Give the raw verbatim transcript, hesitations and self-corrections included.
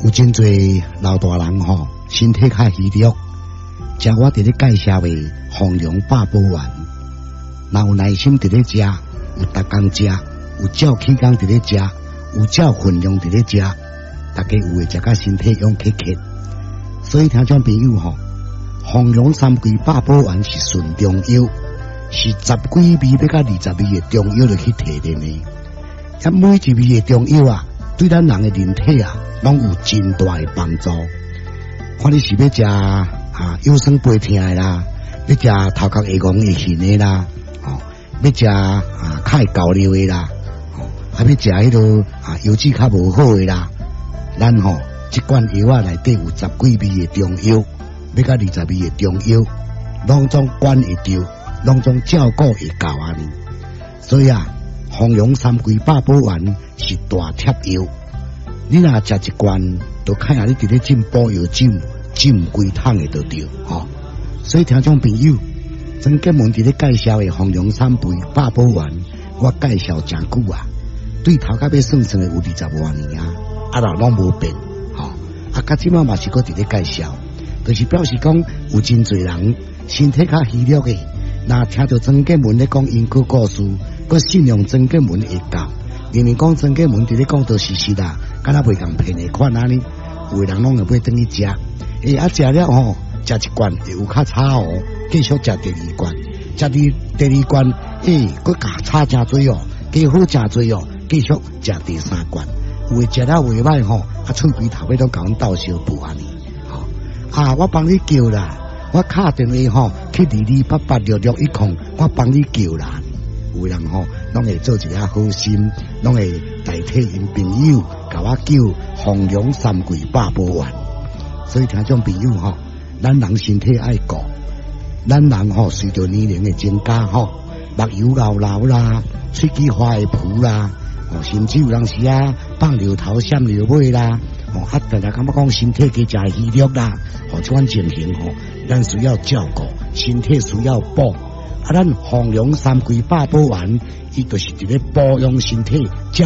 有真侪老大人吼，身体较虚弱，食我伫咧介绍的丰隆八宝丸，若有耐心伫咧食，有逐工食，有照起工伫咧食，有照分量伫咧食，大家有会食甲身体勇气气。所以听众朋友吼，丰隆三桂八宝丸是纯中药，是十几味要到二十味的中药就去提炼的。啊，每一味的中药啊，对咱人的人体啊，拢有真大的帮助。看你是要食啊腰酸背痛的啦，要食头壳会戆会晕的啦，哦，要食啊较会交流的啦，哦，啊要食迄个啊腰子较无好的啦，咱吼这罐药啊内底有十几味的中药，要到二十味的中药，拢总管会着，拢总照顾会到安尼。所以啊，丰隆三桂八宝丸是大贴药。你若食一罐，就看下你伫咧进补药酒，浸规桶的就对，吼、哦。所以听众朋友，曾建文伫咧介绍的丰隆三桂八宝丸，我介绍真久啊，对头壳要算算的有二十多年啊，啊啦拢无变，吼、哦。啊，甲即马嘛是搁伫咧介绍，就是表示讲有真侪人身体较虚弱的，若听到曾建文咧讲因果故事，搁信用曾建文会教。明明讲曾建文伫咧讲道事实啦，敢若袂共骗的款安尼，有的人拢会买等去食，诶啊食了吼，食一罐会有较差哦，继续食第二罐，食第第二罐，诶，佮加差真多哦，加好真多哦，继续食第三罐，有的食了袂歹吼，啊喙皮头尾都甲阮斗相补安尼，吼、哦、啊我帮你叫啦，我敲电话吼去二二八八六六一空，我帮你叫啦。有人吼，拢会做一个好心，拢会代替因朋友，甲我叫丰隆三桂八宝丸。所以听众朋友吼，咱人身体爱顾，咱人吼随着年龄的增加吼，目睭老老啦，喙齿花会浮啦，哦，甚至有人时啊放流头、闪流尾啦，哦，啊，大家感觉讲身体加真虚弱啦，哦，这款情形吼，咱需要照顾，身体需要补。啊，咱丰隆三桂八宝丸，伊就是伫咧保养身体。